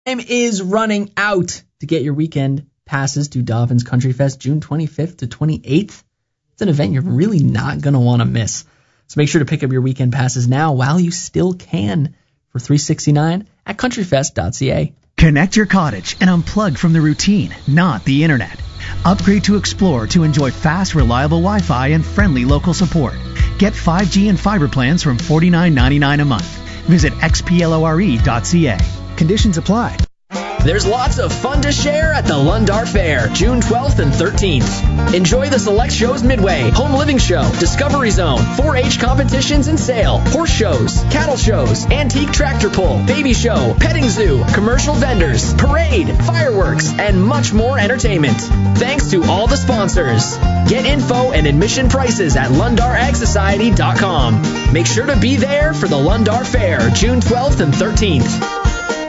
Time is running out to get your weekend passes to Dolphins Country Fest June 25th to 28th. It's an event you're really not going to want to miss. So make sure to pick up your weekend passes now while you still can for $369 at countryfest.ca. Connect your cottage and unplug from the routine, not the internet. Upgrade to Explore to enjoy fast, reliable Wi-Fi and friendly local support. Get 5G and fiber plans from $49.99 a month. Visit xplore.ca. Conditions apply. There's lots of fun to share at the Lundar Fair, June 12th and 13th. Enjoy the select shows midway, home living show, Discovery Zone, 4-H competitions and sale, horse shows, cattle shows, antique tractor pull, baby show, petting zoo, commercial vendors, parade, fireworks, and much more entertainment. Thanks to all the sponsors. Get info and admission prices at LundarAgSociety.com. Make sure to be there for the Lundar Fair, June 12th and 13th.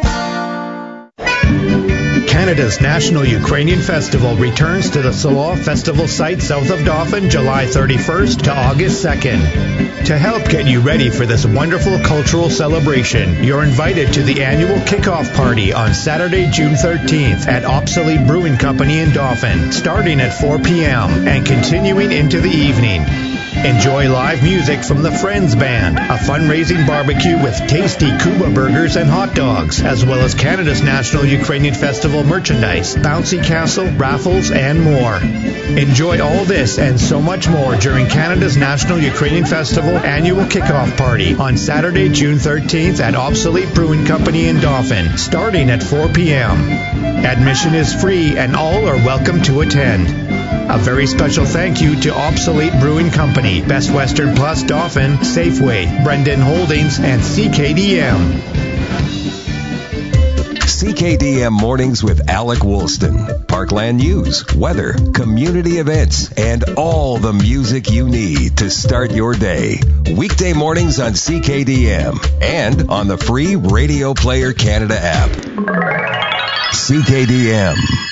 Canada's National Ukrainian Festival returns to the Solot Festival site south of Dauphin July 31st to August 2nd. To help get you ready for this wonderful cultural celebration, you're invited to the annual kickoff party on Saturday, June 13th at Obsolete Brewing Company in Dauphin, starting at 4 p.m. and continuing into the evening. Enjoy live music from the Friends Band, a fundraising barbecue with tasty Kuba burgers and hot dogs, as well as Canada's National Ukrainian Festival merchandise, bouncy castle, raffles, and more. Enjoy all this and so much more during Canada's National Ukrainian Festival annual kickoff party on Saturday, June 13th at Obsolete Brewing Company in Dauphin, starting at 4 p.m. Admission is free and all are welcome to attend. A very special thank you to Obsolete Brewing Company, Best Western Plus Dauphin, Safeway, Brendan Holdings, and CKDM. CKDM Mornings with Alec Woolston. Parkland news, weather, community events, and all the music you need to start your day. Weekday mornings on CKDM and on the free Radio Player Canada app. CKDM.